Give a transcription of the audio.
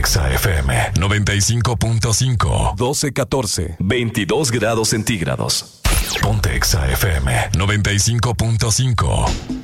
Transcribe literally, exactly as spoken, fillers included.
Exa F M noventa y cinco punto cinco. doce catorce. veintidós grados centígrados. Ponte Exa F M noventa y cinco punto cinco.